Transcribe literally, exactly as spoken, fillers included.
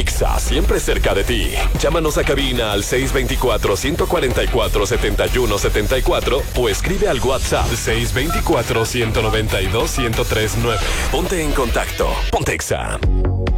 Exa, siempre cerca de ti. Llámanos a cabina al seis dos cuatro, uno cuatro cuatro, siete uno siete cuatro o escribe al WhatsApp seis dos cuatro, uno nueve dos, uno tres nueve. Ponte en contacto. Ponte Exa.